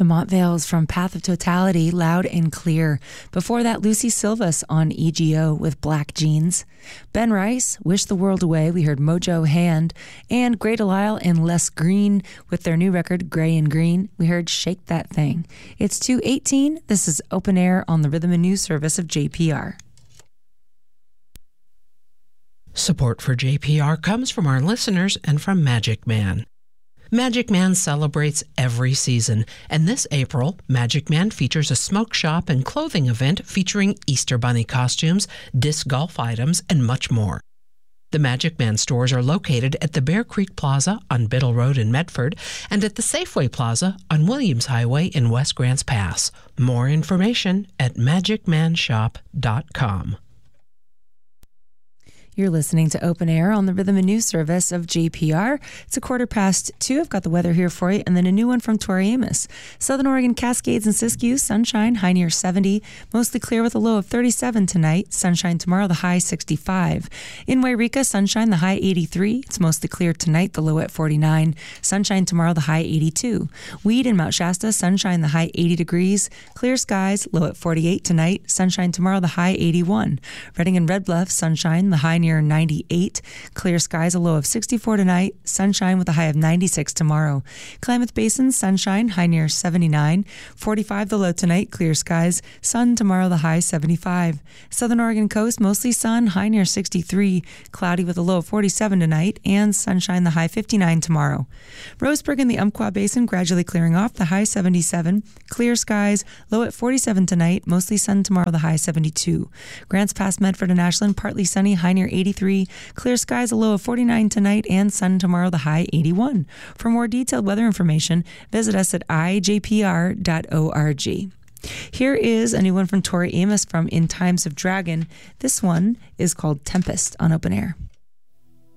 The Montvales from Path of Totality, Loud and Clear. Before that, Lucy Silvas on EGO with Black Jeans. Ben Rice, Wish the World Away. We heard Mojo Hand. And Grey Delisle and Les Green with their new record, Grey and Green. We heard Shake That Thing. It's 2:18. This is Open Air on the Rhythm and News Service of JPR. Support for JPR comes from our listeners and from Magic Man. Magic Man celebrates every season, and this April, Magic Man features a smoke shop and clothing event featuring Easter Bunny costumes, disc golf items, and much more. The Magic Man stores are located at the Bear Creek Plaza on Biddle Road in Medford and at the Safeway Plaza on Williams Highway in West Grants Pass. More information at magicmanshop.com. You're listening to Open Air on the Rhythm and News Service of JPR. It's 2:15. I've got the weather here for you, and then a new one from Tori Amos. Southern Oregon, Cascades and Siskiyou, sunshine, high near 70. Mostly clear with a low of 37 tonight. Sunshine tomorrow, the high 65. In Wairika, sunshine, the high 83. It's mostly clear tonight, the low at 49. Sunshine tomorrow, the high 82. Weed in Mount Shasta, sunshine, the high 80 degrees. Clear skies, low at 48 tonight. Sunshine tomorrow, the high 81. Redding and Red Bluff, sunshine, the high near 98. Clear skies, a low of 64 tonight. Sunshine with a high of 96 tomorrow. Klamath Basin, sunshine, high near 79. 45 the low tonight. Clear skies. Sun tomorrow, the high 75. Southern Oregon coast, mostly sun, high near 63. Cloudy with a low of 47 tonight. And sunshine, the high 59 tomorrow. Roseburg and the Umpqua Basin gradually clearing off, the high 77. Clear skies, low at 47 tonight. Mostly sun tomorrow, the high 72. Grants Pass, Medford and Ashland, partly sunny, high near 83. Clear skies, a low of 49 tonight, and sun tomorrow, the high 81. For more detailed weather information, visit us at ijpr.org. Here is a new one from Tori Amos from In Times of Dragon. This one is called Tempest on Open Air.